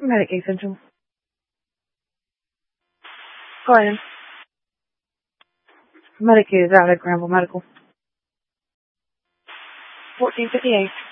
Medicaid Central. Go ahead. Medicaid is out at Granville Medical. 1458.